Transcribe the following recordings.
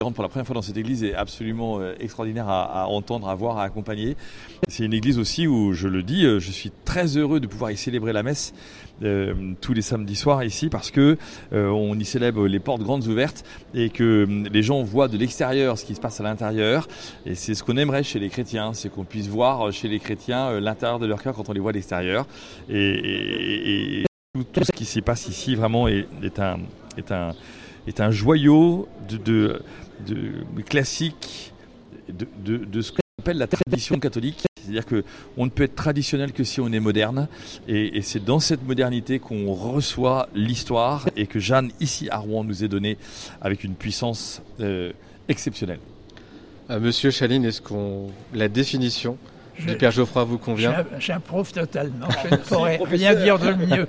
Pour la première fois dans cette église est absolument extraordinaire à entendre, à voir, à accompagner. C'est une église aussi où, je le dis, je suis très heureux de pouvoir y célébrer la messe tous les samedis soirs ici parce que on y célèbre les portes grandes ouvertes et que les gens voient de l'extérieur ce qui se passe à l'intérieur. Et c'est ce qu'on aimerait chez les chrétiens, c'est qu'on puisse voir chez les chrétiens l'intérieur de leur cœur quand on les voit de l'extérieur. Et tout ce qui s'y passe ici vraiment est un joyau de classique de ce qu'on appelle la tradition catholique. C'est-à-dire qu'on ne peut être traditionnel que si on est moderne. Et c'est dans cette modernité qu'on reçoit l'histoire et que Jeanne, ici à Rouen, nous est donnée avec une puissance exceptionnelle. Monsieur Chaline, est-ce que la définition du Père Geoffroy vous convient ? J'approuve totalement. Je ne pourrais rien dire de mieux.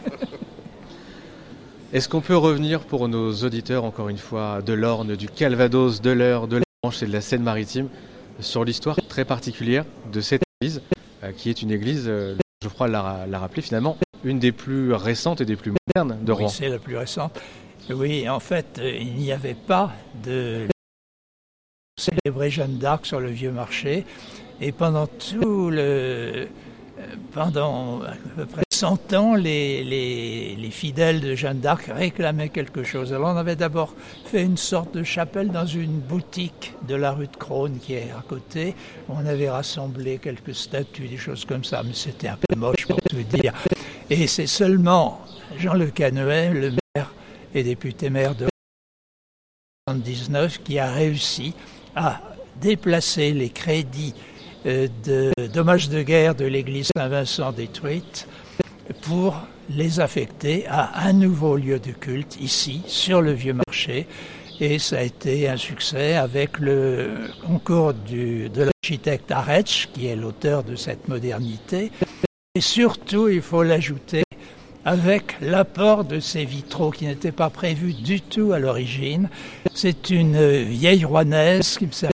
Est-ce qu'on peut revenir pour nos auditeurs, encore une fois, de l'Orne, du Calvados, de l'Eure, de la Manche et de la Seine-Maritime, sur l'histoire très particulière de cette église, qui est une église, Geoffroy l'a rappelé finalement, une des plus récentes et des plus modernes de Rouen. Oui, c'est la plus récente. Oui, en fait, il n'y avait pas de célébrer Jeanne d'Arc sur le Vieux Marché. Et pendant à peu près 100 ans, les fidèles de Jeanne d'Arc réclamaient quelque chose. Alors on avait d'abord fait une sorte de chapelle dans une boutique de la rue de Crosne qui est à côté. On avait rassemblé quelques statues, des choses comme ça, mais c'était un peu moche pour tout dire. Et c'est seulement Jean Le Canuet, le maire et député maire de 1979, qui a réussi à déplacer les crédits de dommages de guerre de l'église Saint-Vincent détruite pour les affecter à un nouveau lieu de culte ici, sur le Vieux Marché. Et ça a été un succès avec le concours de l'architecte Aretsch, qui est l'auteur de cette modernité. Et surtout, il faut l'ajouter, avec l'apport de ces vitraux qui n'étaient pas prévus du tout à l'origine. C'est une vieille rouennaise qui me sert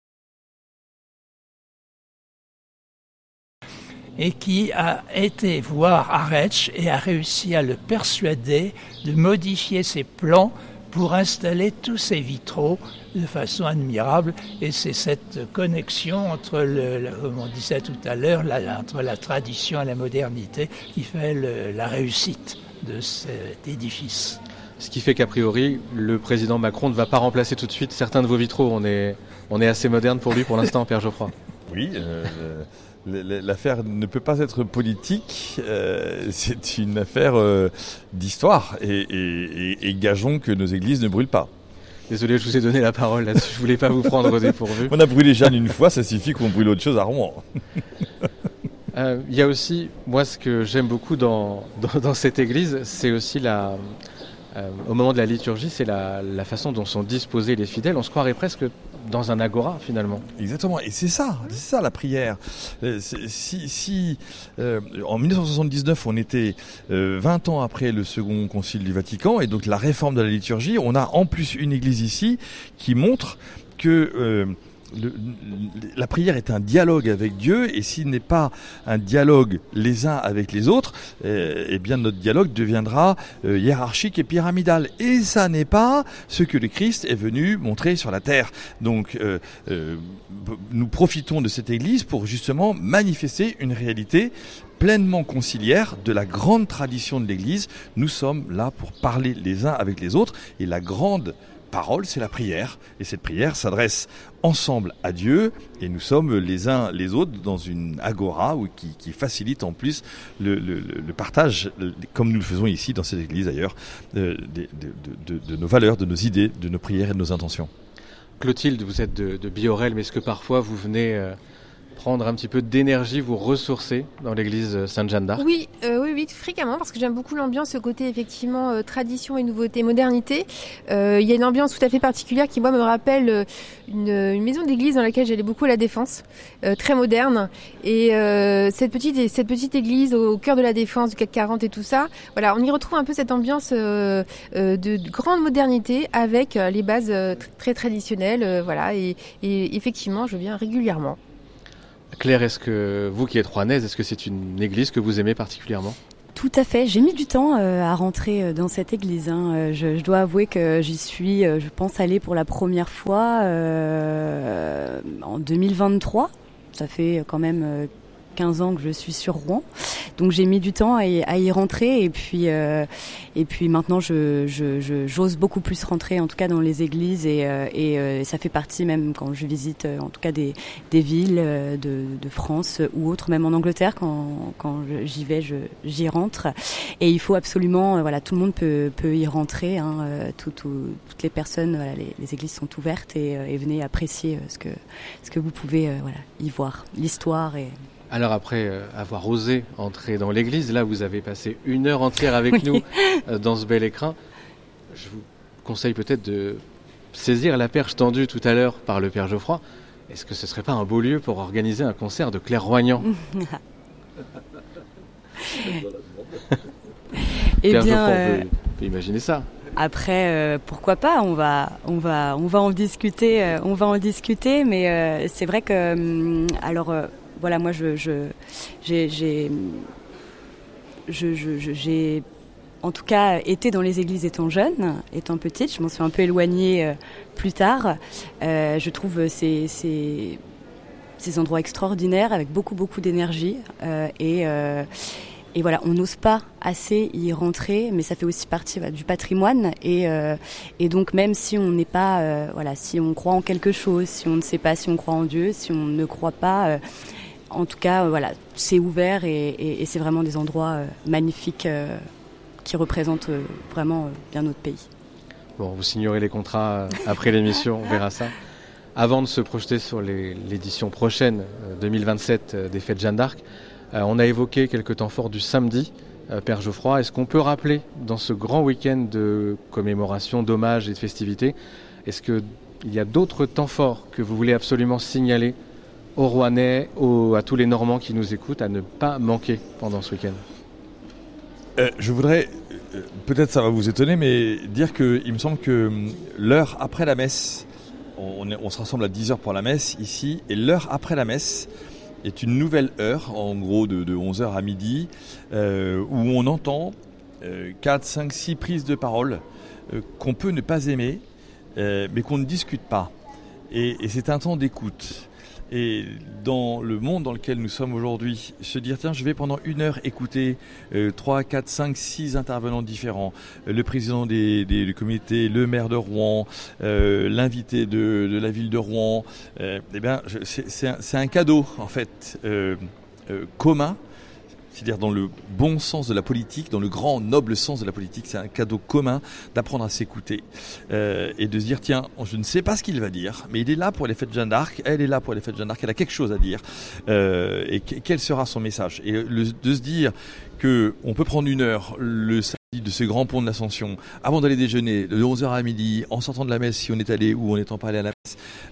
et qui a été voir Aretsch et a réussi à le persuader de modifier ses plans pour installer tous ces vitraux de façon admirable. Et c'est cette connexion entre, comme on disait tout à l'heure, entre la tradition et la modernité qui fait la réussite de cet édifice. Ce qui fait qu'a priori, le président Macron ne va pas remplacer tout de suite certains de vos vitraux. On est assez moderne pour lui pour l'instant, Père Geoffroy. Oui, l'affaire ne peut pas être politique, c'est une affaire d'histoire et gageons que nos églises ne brûlent pas. Désolé, je vous ai donné la parole là-dessus, je voulais pas vous prendre au dépourvu. On a brûlé Jeanne une fois, ça suffit qu'on brûle autre chose à Rouen. Il y a aussi, moi ce que j'aime beaucoup dans cette église, c'est aussi au moment de la liturgie, c'est la façon dont sont disposés les fidèles. On se croirait presque dans un agora finalement. Exactement, et c'est ça la prière. En 1979, on était 20 ans après le Second Concile du Vatican, et donc la réforme de la liturgie, on a en plus une église ici qui montre que la prière est un dialogue avec Dieu, et s'il n'est pas un dialogue les uns avec les autres, eh bien notre dialogue deviendra hiérarchique et pyramidal, et ça n'est pas ce que le Christ est venu montrer sur la terre. Donc nous profitons de cette église pour justement manifester une réalité pleinement conciliaire de la grande tradition de l'église. Nous sommes là pour parler les uns avec les autres, et la grande parole, c'est la prière, et cette prière s'adresse ensemble à Dieu, et nous sommes les uns les autres dans une agora qui facilite en plus le partage, comme nous le faisons ici dans cette église d'ailleurs, de nos valeurs, de nos idées, de nos prières et de nos intentions. Clotilde, vous êtes de Biorel, mais est-ce que parfois vous venez prendre un petit peu d'énergie, vous ressourcer dans l'église Sainte-Jeanne d'Arc ? Oui, fréquemment, parce que j'aime beaucoup l'ambiance, ce côté effectivement tradition et nouveauté, modernité. Il y a une ambiance tout à fait particulière qui, moi, me rappelle une maison d'église dans laquelle j'allais beaucoup à la Défense, très moderne. Et cette petite église au cœur de la Défense, du CAC 40 et tout ça, voilà, on y retrouve un peu cette ambiance de grande modernité avec les bases très traditionnelles, voilà. Et effectivement, je viens régulièrement. Claire, est-ce que vous qui êtes rouennaise, est-ce que c'est une église que vous aimez particulièrement ? Tout à fait. J'ai mis du temps à rentrer dans cette église. Je dois avouer que j'y suis, je pense, allée pour la première fois en 2023. Ça fait quand même 15 ans que je suis sur Rouen, donc j'ai mis du temps à y rentrer et puis maintenant j'ose beaucoup plus rentrer, en tout cas dans les églises et ça fait partie, même quand je visite en tout cas des villes de France ou autres, même en Angleterre quand j'y vais, j'y rentre et il faut absolument, tout le monde peut y rentrer, toutes les personnes, les églises sont ouvertes et venez apprécier ce que vous pouvez y voir, l'histoire et... Alors après avoir osé entrer dans l'église, là vous avez passé 1 heure entière avec nous dans ce bel écrin. Je vous conseille peut-être de saisir la perche tendue tout à l'heure par le Père Geoffroy. Est-ce que ce serait pas un beau lieu pour organiser un concert de clairvoyants? Eh bien, on peut imaginer ça. Après, pourquoi pas, on va en discuter, mais c'est vrai que moi j'ai en tout cas été dans les églises étant jeune, étant petite. Je m'en suis un peu éloignée plus tard. Je trouve ces endroits extraordinaires avec beaucoup d'énergie et voilà, on n'ose pas assez y rentrer, mais ça fait aussi partie du patrimoine et donc même si on n'est pas si on croit en quelque chose, si on ne sait pas si on croit en Dieu, si on ne croit pas, en tout cas c'est ouvert et c'est vraiment des endroits magnifiques qui représentent vraiment bien notre pays. Bon, vous signerez les contrats après l'émission, on verra ça. Avant de se projeter sur l'édition prochaine 2027 des Fêtes Jeanne d'Arc, on a évoqué quelques temps forts du samedi, Père Geoffroy. Est-ce qu'on peut rappeler, dans ce grand week-end de commémoration, d'hommage et de festivités, est-ce qu'il y a d'autres temps forts que vous voulez absolument signaler aux Rouennais, à tous les Normands qui nous écoutent, à ne pas manquer pendant ce week-end? Je voudrais, peut-être ça va vous étonner, mais dire qu'il me semble que l'heure après la messe, on se rassemble à 10h pour la messe ici, et l'heure après la messe est une nouvelle heure, en gros de 11h à midi, où on entend 4, 5, 6 prises de parole qu'on peut ne pas aimer, mais qu'on ne discute pas. Et c'est un temps d'écoute. Et dans le monde dans lequel nous sommes aujourd'hui, se dire tiens, je vais pendant 1 heure écouter 3, 4, 5, 6 intervenants différents, le président du comité, le maire de Rouen, l'invité de la ville de Rouen, c'est un cadeau en fait commun. C'est-à-dire dans le bon sens de la politique, dans le grand, noble sens de la politique, c'est un cadeau commun d'apprendre à s'écouter et de se dire, tiens, je ne sais pas ce qu'il va dire, mais il est là pour les Fêtes Jeanne d'Arc, elle est là pour les Fêtes Jeanne d'Arc, elle a quelque chose à dire et quel sera son message. Et de se dire qu'on peut prendre 1 heure le samedi de ce grand pont de l'Ascension, avant d'aller déjeuner, de 11h à midi, en sortant de la messe, si on est allé ou en n'étant pas allé à la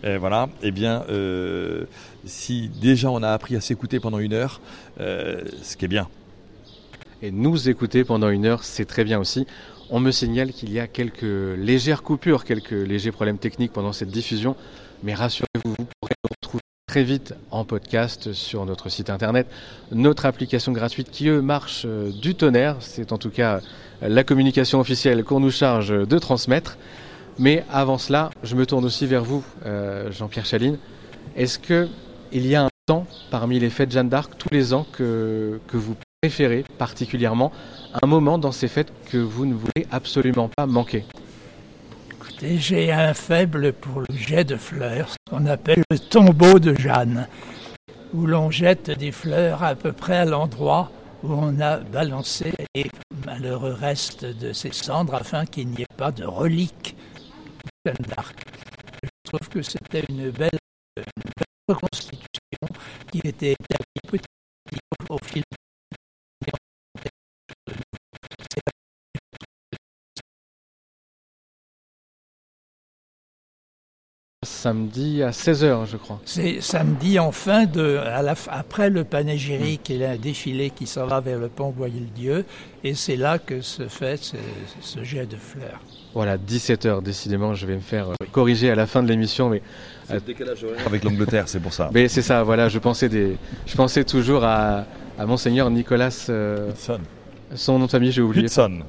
messe, si déjà on a appris à s'écouter pendant 1 heure, ce qui est bien. Et nous écouter pendant 1 heure, c'est très bien aussi. On me signale qu'il y a quelques légères coupures, quelques légers problèmes techniques pendant cette diffusion, mais rassurez-vous, vous pourrez nous retrouver très vite en podcast sur notre site internet, notre application gratuite qui marche du tonnerre. C'est en tout cas la communication officielle qu'on nous charge de transmettre. Mais avant cela, je me tourne aussi vers vous, Jean-Pierre Chaline. Est-ce qu'il y a un temps parmi les fêtes Jeanne d'Arc tous les ans que vous préférez particulièrement, un moment dans ces fêtes que vous ne voulez absolument pas manquer? Écoutez, j'ai un faible pour le jet de fleurs, ce qu'on appelle le tombeau de Jeanne, où l'on jette des fleurs à peu près à l'endroit où on a balancé les malheureux restes de ses cendres afin qu'il n'y ait pas de reliques de Jeanne d'Arc. Je trouve que c'était une belle reconstitution qui était établie petit à petit au fil du Samedi à 16h, je crois. C'est samedi après le panégyrique et le défilé qui s'en va vers le pont Boyer-le-Dieu, et c'est là que se fait ce jet de fleurs. Voilà, 17h, décidément, je vais me faire corriger à la fin de l'émission, mais c'est le décalage horaire avec l'Angleterre, c'est pour ça. Mais c'est ça, voilà, je pensais toujours à Monseigneur Nicolas Son nom de famille, j'ai oublié. Hudson.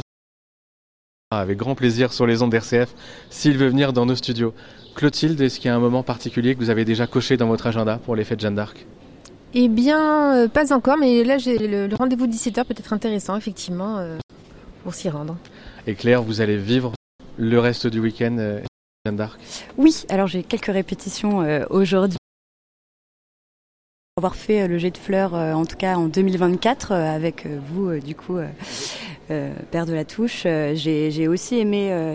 Avec grand plaisir sur les ondes d'RCF, s'il veut venir dans nos studios. Clotilde, est-ce qu'il y a un moment particulier que vous avez déjà coché dans votre agenda pour les fêtes Jeanne d'Arc ? Eh bien, pas encore, mais là, j'ai le rendez-vous de 17h peut être intéressant, effectivement, pour s'y rendre. Et Claire, vous allez vivre le reste du week-end Jeanne d'Arc ? Oui, alors j'ai quelques répétitions aujourd'hui. Avoir fait le jet de fleurs, en tout cas en 2024, avec vous, du coup, Père de la Touche. J'ai aussi aimé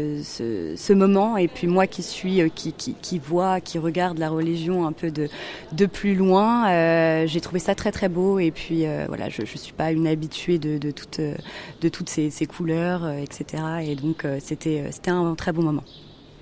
ce moment, et puis moi qui suis, qui voit, qui regarde la religion un peu de plus loin, j'ai trouvé ça très très beau, et puis voilà, je suis pas une habituée de toutes ces couleurs, etc. Et donc c'était un très bon moment.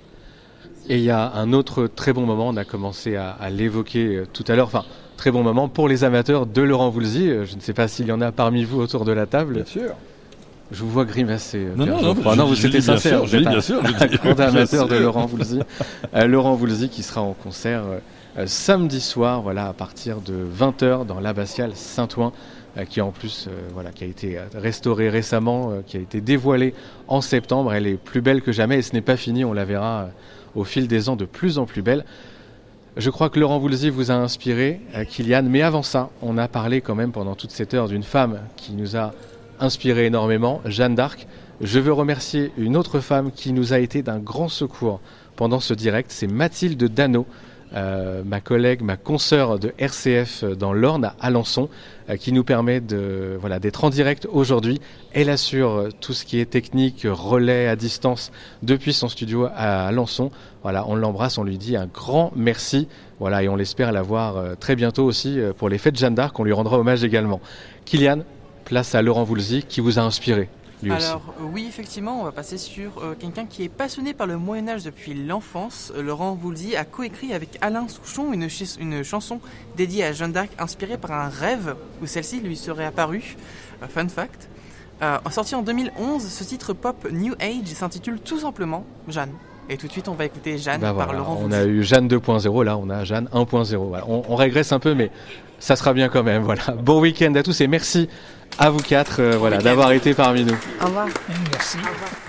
Et il y a un autre très bon moment, on a commencé à l'évoquer tout à l'heure, enfin, très bon moment pour les amateurs de Laurent Voulzy. Je ne sais pas s'il y en a parmi vous autour de la table. Bien sûr. Je vous vois grimacer. Non, c'était sincère. Vous êtes bien sûr. Un grand amateur de Laurent Voulzy. Laurent Voulzy qui sera en concert samedi soir, voilà, à partir de 20h dans l'abbatiale Saint-Ouen, qui en plus qui a été restaurée récemment, qui a été dévoilée en septembre. Elle est plus belle que jamais et ce n'est pas fini, on la verra au fil des ans de plus en plus belle. Je crois que Laurent Voulzy vous a inspiré, Kylian, mais avant ça, on a parlé quand même pendant toute cette heure d'une femme qui nous a inspiré énormément, Jeanne d'Arc. Je veux remercier une autre femme qui nous a été d'un grand secours pendant ce direct, c'est Mathilde Dano, ma collègue, ma consoeur de RCF dans l'Orne à Alençon, qui nous permet d'être en direct aujourd'hui. Elle assure tout ce qui est technique, relais à distance depuis son studio à Alençon. Voilà, on l'embrasse, on lui dit un grand merci. Voilà, et on l'espère la voir très bientôt aussi pour les fêtes Jeanne d'Arc. On lui rendra hommage également. Kylian, place à Laurent Voulzy qui vous a inspiré. Oui, effectivement, on va passer sur quelqu'un qui est passionné par le Moyen-Âge depuis l'enfance. Laurent Voulzy a coécrit avec Alain Souchon une chanson dédiée à Jeanne d'Arc inspirée par un rêve où celle-ci lui serait apparue. Fun fact. Sorti en 2011, ce titre pop New Age s'intitule tout simplement Jeanne. Et tout de suite, on va écouter Jeanne par Laurent Voulzy. On a eu Jeanne 2.0, là on a Jeanne 1.0. Voilà. On régresse un peu, mais ça sera bien quand même. Voilà. Bon week-end à tous et merci à vous quatre d'avoir été parmi nous. Au revoir. Merci. Au revoir.